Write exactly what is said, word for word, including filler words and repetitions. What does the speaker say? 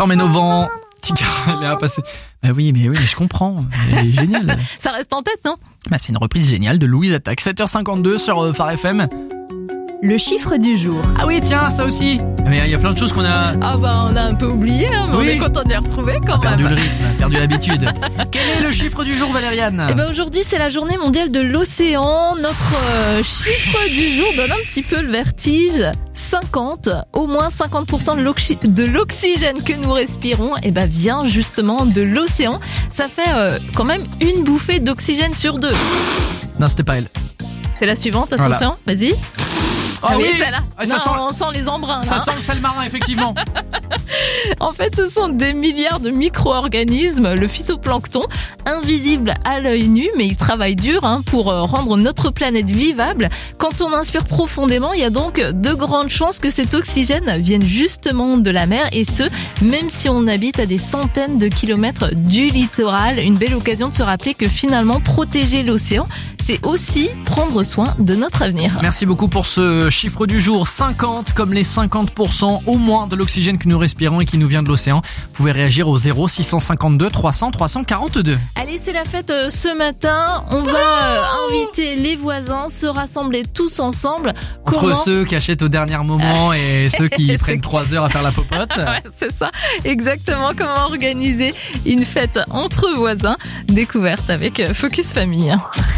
Tant mais Novant, Tika, elle est à passer. Bah oui, mais oui, je comprends. Elle est géniale. Ça reste en tête, non? Bah c'est une reprise géniale de Louise Attaque. sept heures cinquante-deux sur euh, Phare F M. Le chiffre du jour. Ah oui, tiens, ça aussi. Mais il y a plein de choses qu'on a... Ah bah on a un peu oublié, hein, mais Oui. on est content de les retrouver quand perdu même. le rythme, perdu l'habitude. Quel est le chiffre du jour, Valériane? Eh ben aujourd'hui c'est la journée mondiale de l'océan. Notre euh, chiffre du jour donne un petit peu le vertige. cinquante, au moins cinquante pour cent de l'oxy- de l'oxygène que nous respirons, eh ben vient justement de l'océan. Ça fait euh, quand même une bouffée d'oxygène sur deux. Non, c'était pas elle. C'est la suivante, attention, vas-y. Ah oui, celle-là. Ah, ça Non, sent- on sent les embruns. Ça là, hein. sent le sel marin, effectivement. En fait, ce sont des milliards de micro-organismes, le phytoplancton, invisible à l'œil nu, mais il travaille dur hein, pour euh, rendre notre planète vivable. Quand on inspire profondément, il y a donc de grandes chances que cet oxygène vienne justement de la mer, et ce, même si on habite à des centaines de kilomètres du littoral. Une belle occasion de se rappeler que finalement, protéger l'océan, c'est aussi prendre soin de notre avenir. Merci beaucoup pour ce chiffre du jour. cinquante, comme les cinquante pour cent au moins de l'oxygène que nous respirons et qui nous vient de l'océan. Vous pouvez réagir au zéro six cent cinquante-deux trois cents trois cent quarante-deux. Allez, c'est la fête euh, ce matin. On va euh, inviter les voisins, se rassembler tous ensemble. Entre Comment ceux qui achètent au dernier moment et ceux qui Ceux prennent qui- trois heures à faire la popote. Ouais, c'est ça, exactement. Comment organiser une fête entre voisins. Découverte avec euh, Focus Famille.